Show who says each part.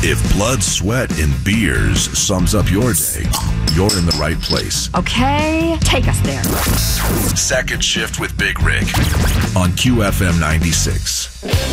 Speaker 1: If blood, sweat, and beers sums up your day, you're in the right place.
Speaker 2: Okay, take us there.
Speaker 1: Second Shift with Big Rick on QFM 96.